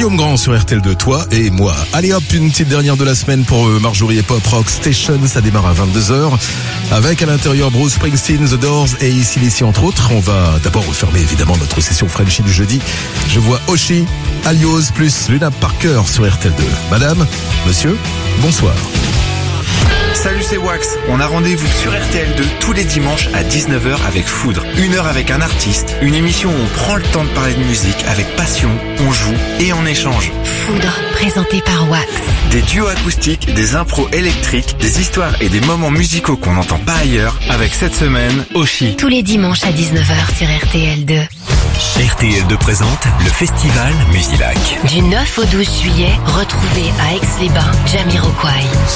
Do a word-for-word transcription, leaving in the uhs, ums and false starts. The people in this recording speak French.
Guillaume Grand sur R T L deux, toi et moi. Allez hop, une petite dernière de la semaine pour Marjorie et Pop Rock Station. Ça démarre à vingt-deux heures avec à l'intérieur Bruce Springsteen, The Doors et A C D C entre autres. On va d'abord refermer évidemment notre session Frenchy du jeudi. Je vois Oshi, Alios plus Luna Parker sur R T L deux. Madame, monsieur, bonsoir. Salut, c'est Wax. On a rendez-vous sur R T L deux tous les dimanches à dix-neuf heures avec Foudre. Une heure avec un artiste, une émission où on prend le temps de parler de musique avec passion, on joue et on échange. Foudre, présenté par Wax. Des duos acoustiques, des impros électriques, des histoires et des moments musicaux qu'on n'entend pas ailleurs avec cette semaine, Oshi. Tous les dimanches à dix-neuf heures sur R T L deux. R T L deux présente le festival Musilac. Du neuf au douze juillet, retrouvez à Aix-les-Bains Jamiroquai.